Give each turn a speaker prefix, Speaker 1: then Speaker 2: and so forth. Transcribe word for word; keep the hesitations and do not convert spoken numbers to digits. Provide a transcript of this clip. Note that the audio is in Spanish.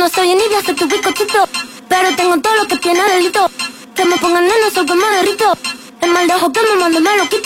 Speaker 1: soy envidia, soy tu bizcochito. Pero tengo todo lo que tiene delito. Que me pongan nena, soy que me derrito. El mal de ojo que me mando me lo quito.